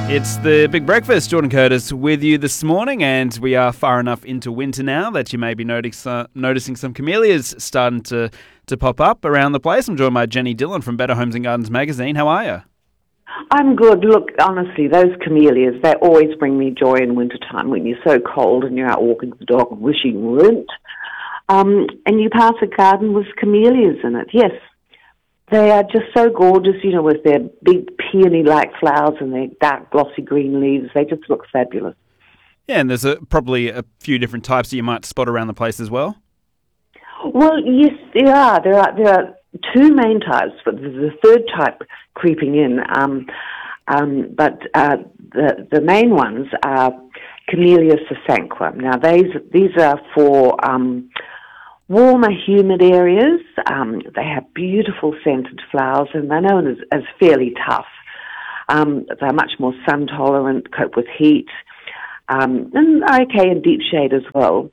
It's the Big Breakfast. Jordan Curtis with you this morning, and we are far enough into winter now that you may be noticing some camellias starting to pop up around the place. I'm joined by Jenny Dillon from Better Homes and Gardens magazine. How are you? I'm good. Look, honestly, those camellias, they always bring me joy in wintertime when you're so cold and you're out walking the dog and wishing you weren't. And you pass a garden with camellias in it. Yes, they are just so gorgeous, you know, with their big peony-like flowers and their dark glossy green leaves. They just look fabulous. Yeah, and there's probably a few different types that you might spot around the place as well. Well, yes, there are. There are two main types, but there's a third type creeping in. But the main ones are Camellia sasanqua. Now, these are for warmer, humid areas. They have beautiful scented flowers, and they're known as fairly tough. They're much more sun-tolerant, cope with heat, and are okay in deep shade as well.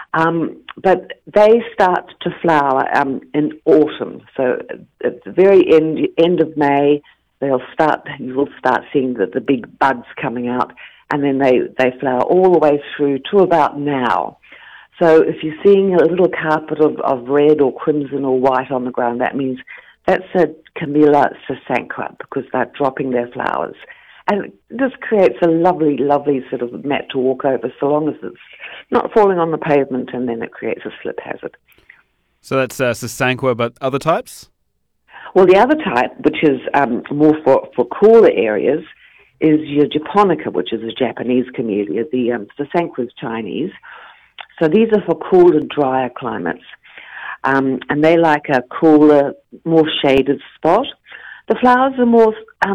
But they start to flower in autumn. So at the very end of May, you will start seeing the big buds coming out, and then they flower all the way through to about now. So if you're seeing a little carpet of red or crimson or white on the ground, that means that's a Camellia sasanqua because they're dropping their flowers. And it just creates a lovely, lovely sort of mat to walk over so long as it's not falling on the pavement, and then it creates a slip hazard. So that's sasanqua, but other types? Well, the other type, which is more for cooler areas, is your japonica, which is a Japanese camellia. The sasanqua is Chinese. So these are for cooler, drier climates. And they like a cooler, more shaded spot. The flowers are more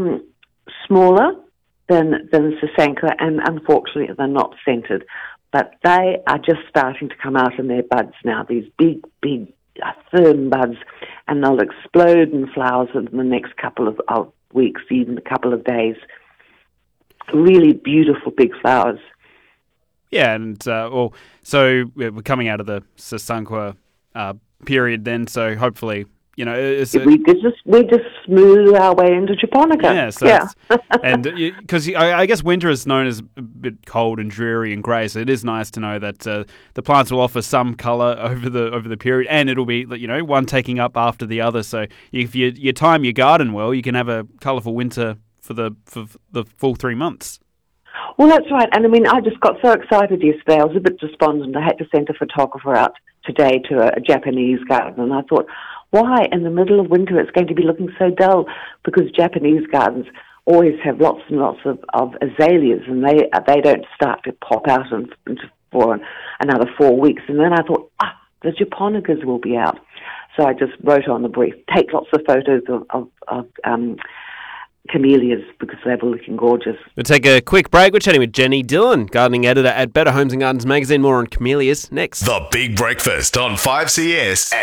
smaller than sasanqua, and unfortunately they're not scented. But they are just starting to come out in their buds now, these big, firm buds, and they'll explode in flowers in the next couple of weeks, even a couple of days. Really beautiful big flowers. Yeah, and so we're coming out of the sasanqua period then, so hopefully, you know, we just smooth our way into japonica. Yeah, so and because I guess winter is known as a bit cold and dreary and grey, so it is nice to know that the plants will offer some colour over the period, and it'll be, you know, one taking up after the other. So if you time your garden well, you can have a colourful winter for the full 3 months. Well, that's right. And I mean, I just got so excited yesterday. I was a bit despondent. I had to send a photographer out today to a Japanese garden, and I thought, why in the middle of winter it's going to be looking so dull? Because Japanese gardens always have lots and lots of azaleas, and they don't start to pop out for another 4 weeks. And then I thought, the japonicas will be out. So I just wrote on the brief, take lots of photos of camellias because they were looking gorgeous. We'll take a quick break. We're chatting with Jenny Dillon, gardening editor at Better Homes and Gardens magazine. More on camellias next. The Big Breakfast on 5CS